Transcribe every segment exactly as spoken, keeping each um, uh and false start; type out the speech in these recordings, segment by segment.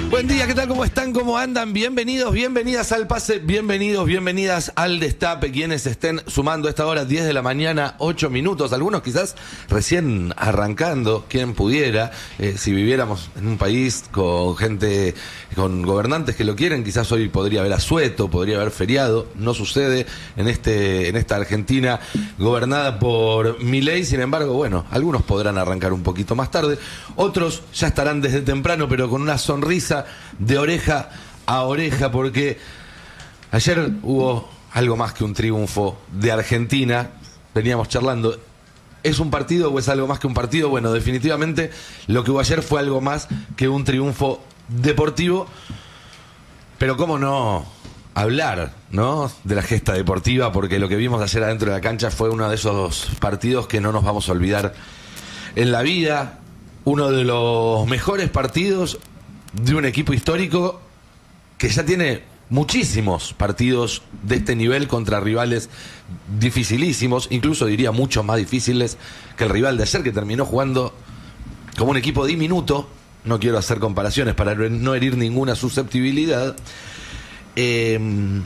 Buen día, ¿qué tal? ¿Cómo están? ¿Cómo andan? Bienvenidos, bienvenidas al pase, bienvenidos, bienvenidas al destape. Quienes estén sumando a esta hora, diez de la mañana, ocho minutos. Algunos quizás recién arrancando, quien pudiera. Eh, si viviéramos en un país con gente, con gobernantes que lo quieren, quizás hoy podría haber asueto, podría haber feriado. No sucede en este, en esta Argentina gobernada por Milei. Sin embargo, bueno, algunos podrán arrancar un poquito más tarde. Otros ya estarán desde temprano, pero con una sonrisa de oreja a oreja, porque ayer hubo algo más que un triunfo de Argentina. Veníamos charlando, ¿es un partido o es algo más que un partido? Bueno, definitivamente lo que hubo ayer fue algo más que un triunfo deportivo, pero cómo no hablar, ¿no?, de la gesta deportiva, porque lo que vimos ayer adentro de la cancha fue uno de esos partidos que no nos vamos a olvidar en la vida, uno de los mejores partidos de un equipo histórico que ya tiene muchísimos partidos de este nivel contra rivales dificilísimos, incluso diría mucho más difíciles que el rival de ayer, que terminó jugando como un equipo diminuto. No quiero hacer comparaciones para no herir ninguna susceptibilidad. Eh,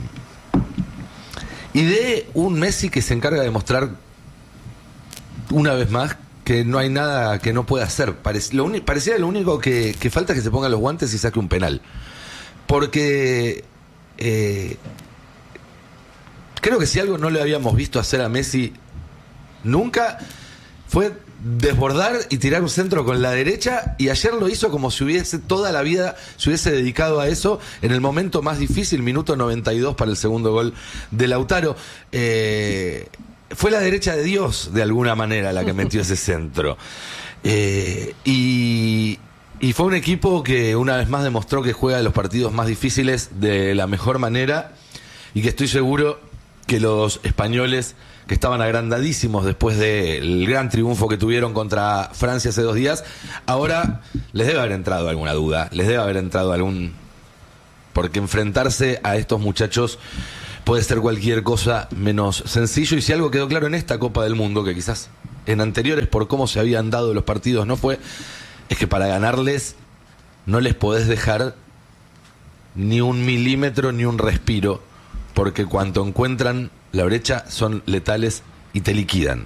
y de un Messi que se encarga de mostrar una vez más que no hay nada que no pueda hacer. Parec- lo uni- parecía lo único que, que falta es que se ponga los guantes y saque un penal. Porque eh, creo que si algo no le habíamos visto hacer a Messi nunca fue desbordar y tirar un centro con la derecha, y ayer lo hizo como si hubiese toda la vida se hubiese dedicado a eso en el momento más difícil, minuto noventa y dos para el segundo gol de Lautaro. Eh, fue la derecha de Dios, de alguna manera, la que metió ese centro. Eh, y, y fue un equipo que una vez más demostró que juega los partidos más difíciles de la mejor manera, y que estoy seguro que los españoles, que estaban agrandadísimos después del gran triunfo que tuvieron contra Francia hace dos días, ahora les debe haber entrado alguna duda, les debe haber entrado algún... Porque enfrentarse a estos muchachos puede ser cualquier cosa menos sencillo, y si algo quedó claro en esta Copa del Mundo, que quizás en anteriores por cómo se habían dado los partidos no fue, es que para ganarles no les podés dejar ni un milímetro ni un respiro, porque cuando encuentran la brecha son letales y te liquidan.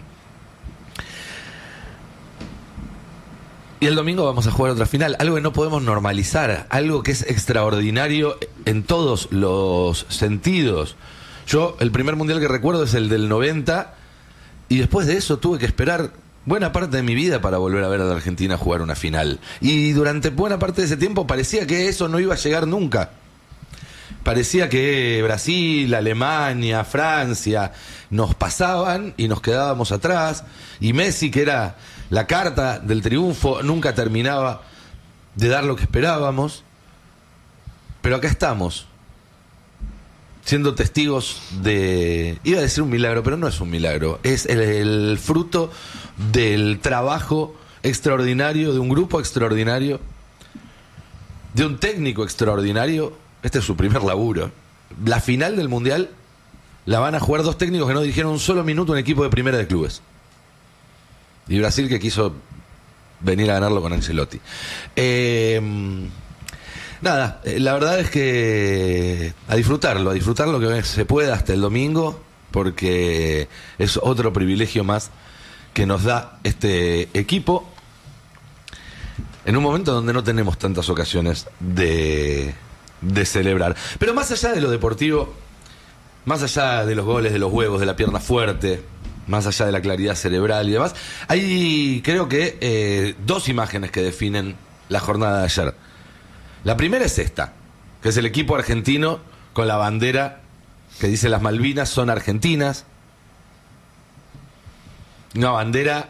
Y el domingo vamos a jugar otra final, algo que no podemos normalizar, algo que es extraordinario en todos los sentidos. Yo, el primer mundial que recuerdo es el del noventa, y después de eso tuve que esperar buena parte de mi vida para volver a ver a la Argentina jugar una final. Y durante buena parte de ese tiempo parecía que eso no iba a llegar nunca. Parecía que Brasil, Alemania, Francia nos pasaban y nos quedábamos atrás, y Messi, que era la carta del triunfo, nunca terminaba de dar lo que esperábamos. Pero acá estamos, siendo testigos de... Iba a decir un milagro, pero no es un milagro. Es el, el fruto del trabajo extraordinario, de un grupo extraordinario, de un técnico extraordinario. Este es su primer laburo. La final del Mundial la van a jugar dos técnicos que no dirigieron un solo minuto un equipo de primera de clubes. Y Brasil, que quiso venir a ganarlo con Ancelotti. Eh, nada, la verdad es que a disfrutarlo, a disfrutar lo que se pueda hasta el domingo, porque es otro privilegio más que nos da este equipo en un momento donde no tenemos tantas ocasiones de... de celebrar. Pero más allá de lo deportivo, más allá de los goles, de los huevos, de la pierna fuerte, más allá de la claridad cerebral y demás, hay, creo que, eh, dos imágenes que definen la jornada de ayer. La primera es esta, que es el equipo argentino con la bandera que dice las Malvinas son argentinas. Una bandera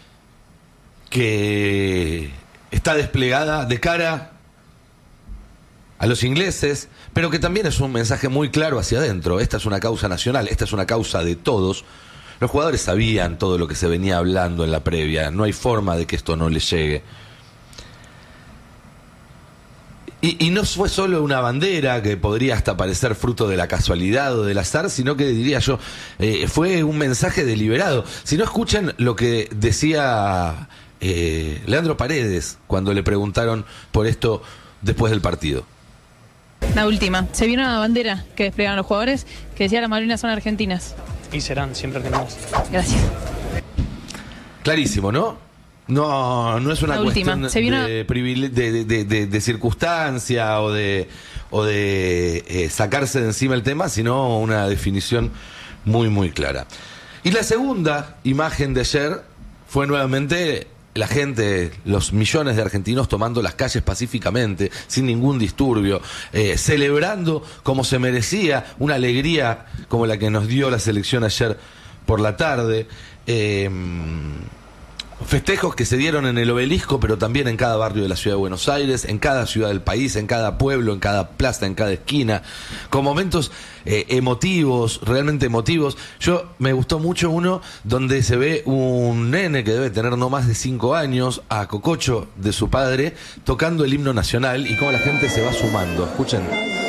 que está desplegada de cara a los ingleses, pero que también es un mensaje muy claro hacia adentro. Esta es una causa nacional, esta es una causa de todos. Los jugadores sabían todo lo que se venía hablando en la previa, no hay forma de que esto no les llegue. Y, y no fue solo una bandera que podría hasta parecer fruto de la casualidad o del azar, sino que, diría yo, eh, fue un mensaje deliberado. Si no, escuchen lo que decía eh, Leandro Paredes cuando le preguntaron por esto después del partido. La última. Se vio una bandera que desplegaron los jugadores que decía las Malvinas son argentinas. Y serán siempre argentinas. Gracias. Clarísimo, ¿no? No, no es una La cuestión última. Se vio una- de, privile- de, de, de, de circunstancia o de, o de eh, sacarse de encima el tema, sino una definición muy, muy clara. Y la segunda imagen de ayer fue nuevamente la gente, los millones de argentinos tomando las calles pacíficamente, sin ningún disturbio, eh, celebrando como se merecía, una alegría como la que nos dio la selección ayer por la tarde. Eh, Festejos que se dieron en el Obelisco, pero también en cada barrio de la ciudad de Buenos Aires, en cada ciudad del país, en cada pueblo, en cada plaza, en cada esquina, con momentos eh, emotivos, realmente emotivos. Yo me gustó mucho uno donde se ve un nene que debe tener no más de cinco años, a Cococho de su padre, tocando el himno nacional y cómo la gente se va sumando. Escuchen.